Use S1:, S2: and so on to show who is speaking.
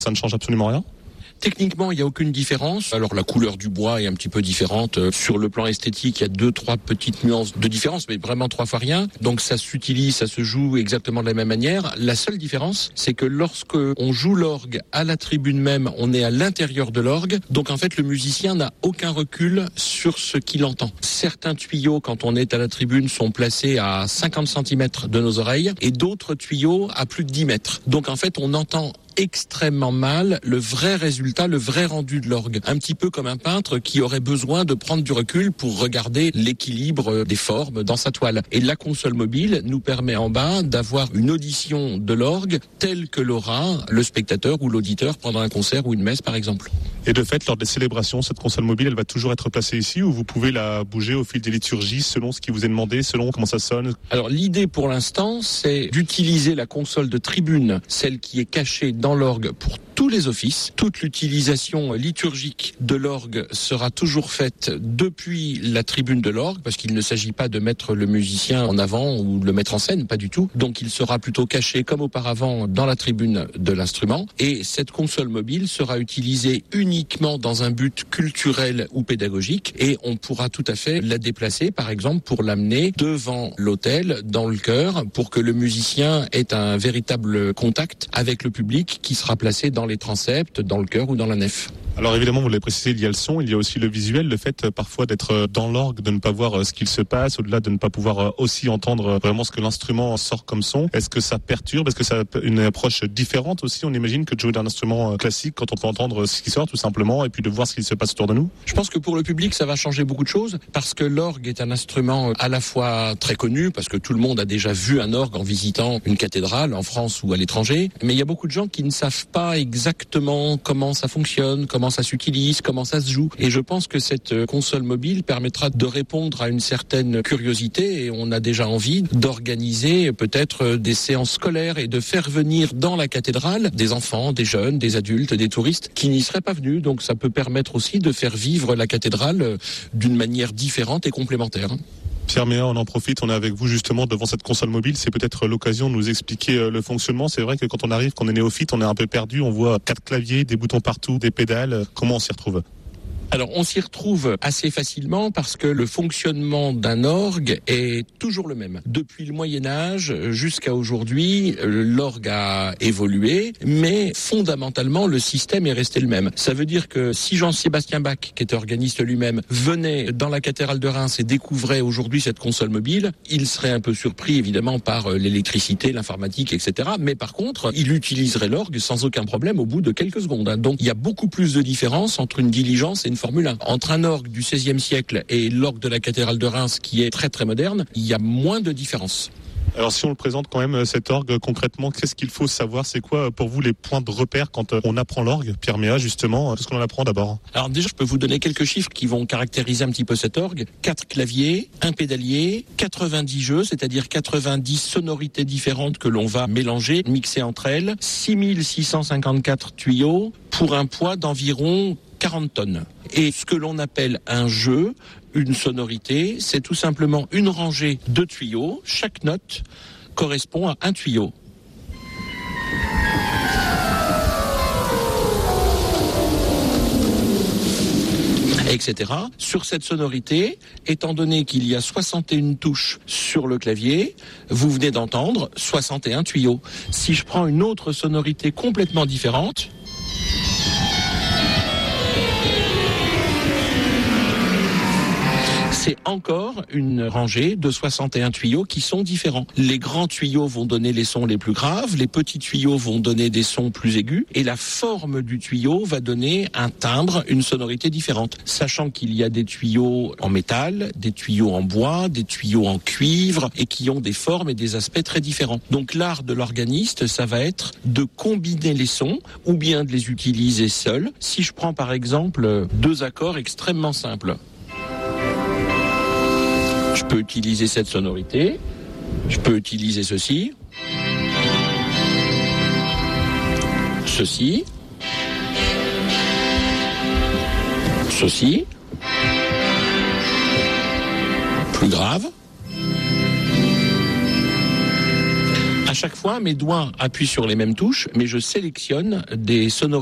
S1: Ça ne change absolument rien ?
S2: Techniquement, il n'y a aucune différence. Alors la couleur du bois est un petit peu différente. Sur le plan esthétique, il y a 2-3 petites nuances de différence, mais vraiment 3 fois rien. Donc ça s'utilise, ça se joue exactement de la même manière. La seule différence, c'est que lorsque on joue l'orgue à la tribune même, on est à l'intérieur de l'orgue. Donc en fait, le musicien n'a aucun recul sur ce qu'il entend. Certains tuyaux, quand on est à la tribune, sont placés à 50 cm de nos oreilles et d'autres tuyaux à plus de 10 mètres. Donc en fait, on entend extrêmement mal le vrai résultat, le vrai rendu de l'orgue. Un petit peu comme un peintre qui aurait besoin de prendre du recul pour regarder l'équilibre des formes dans sa toile. Et la console mobile nous permet en bas d'avoir une audition de l'orgue telle que l'aura le spectateur ou l'auditeur pendant un concert ou une messe par exemple.
S1: Et de fait, lors des célébrations, cette console mobile, elle va toujours être placée ici ou vous pouvez la bouger au fil des liturgies selon ce qui vous est demandé, selon comment ça sonne ?
S2: Alors l'idée pour l'instant, c'est d'utiliser la console de tribune, celle qui est cachée dans l'orgue pour tous les offices. Toute l'utilisation liturgique de l'orgue sera toujours faite depuis la tribune de l'orgue, parce qu'il ne s'agit pas de mettre le musicien en avant ou de le mettre en scène, pas du tout. Donc il sera plutôt caché comme auparavant dans la tribune de l'instrument. Et cette console mobile sera utilisée uniquement dans un but culturel ou pédagogique, et on pourra tout à fait la déplacer, par exemple, pour l'amener devant l'autel, dans le chœur, pour que le musicien ait un véritable contact avec le public qui sera placé dans les transepts, dans le chœur ou dans la nef.
S1: Alors évidemment, vous l'avez précisé, il y a le son, il y a aussi le visuel, le fait parfois d'être dans l'orgue, de ne pas voir ce qu'il se passe, au-delà de ne pas pouvoir aussi entendre vraiment ce que l'instrument sort comme son. Est-ce que ça perturbe ? Est-ce que ça a une approche différente aussi ? On imagine que de jouer d'un instrument classique quand on peut entendre ce qui sort tout simplement et puis de voir ce qui se passe autour de nous.
S2: Je pense que pour le public, ça va changer beaucoup de choses parce que l'orgue est un instrument à la fois très connu parce que tout le monde a déjà vu un orgue en visitant une cathédrale en France ou à l'étranger, mais il y a beaucoup de gens qui ne savent pas exactement comment ça fonctionne, comment ça s'utilise, comment ça se joue. Et je pense que cette console mobile permettra de répondre à une certaine curiosité et on a déjà envie d'organiser peut-être des séances scolaires et de faire venir dans la cathédrale des enfants, des jeunes, des adultes, des touristes qui n'y seraient pas venus. Donc ça peut permettre aussi de faire vivre la cathédrale d'une manière différente et complémentaire.
S1: Pierre Méa, on en profite, on est avec vous justement devant cette console mobile, c'est peut-être l'occasion de nous expliquer le fonctionnement. C'est vrai que quand on arrive, qu'on est néophyte, on est un peu perdu, on voit 4 claviers, des boutons partout, des pédales, comment on s'y retrouve ?
S2: Alors, on s'y retrouve assez facilement parce que le fonctionnement d'un orgue est toujours le même. Depuis le Moyen-Âge jusqu'à aujourd'hui, l'orgue a évolué, mais fondamentalement, le système est resté le même. Ça veut dire que si Jean-Sébastien Bach, qui était organiste lui-même, venait dans la cathédrale de Reims et découvrait aujourd'hui cette console mobile, il serait un peu surpris, évidemment, par l'électricité, l'informatique, etc. Mais par contre, il utiliserait l'orgue sans aucun problème au bout de quelques secondes. Donc, il y a beaucoup plus de différence entre une diligence et une Formule 1. Entre un orgue du XVIe siècle et l'orgue de la cathédrale de Reims qui est très très moderne, il y a moins de différence.
S1: Alors si on le présente quand même, cet orgue, concrètement, qu'est-ce qu'il faut savoir ? C'est quoi pour vous les points de repère quand on apprend l'orgue ? Pierre Méa, justement, qu'est-ce qu'on en apprend d'abord ?
S2: Alors déjà, je peux vous donner quelques chiffres qui vont caractériser un petit peu cet orgue. 4 claviers, un pédalier, 90 jeux, c'est-à-dire 90 sonorités différentes que l'on va mélanger, mixer entre elles, 6654 tuyaux pour un poids d'environ 40 tonnes. Et ce que l'on appelle un jeu, une sonorité, c'est tout simplement une rangée de tuyaux. Chaque note correspond à un tuyau. Etc. Sur cette sonorité, étant donné qu'il y a 61 touches sur le clavier, vous venez d'entendre 61 tuyaux. Si je prends une autre sonorité complètement différente, c'est encore une rangée de 61 tuyaux qui sont différents. Les grands tuyaux vont donner les sons les plus graves, les petits tuyaux vont donner des sons plus aigus, et la forme du tuyau va donner un timbre, une sonorité différente. Sachant qu'il y a des tuyaux en métal, des tuyaux en bois, des tuyaux en cuivre, et qui ont des formes et des aspects très différents. Donc l'art de l'organiste, ça va être de combiner les sons, ou bien de les utiliser seuls. Si je prends par exemple 2 accords extrêmement simples, je peux utiliser cette sonorité, je peux utiliser ceci, ceci, ceci, plus grave, À chaque fois, mes doigts appuient sur les mêmes touches, mais je sélectionne des sonorités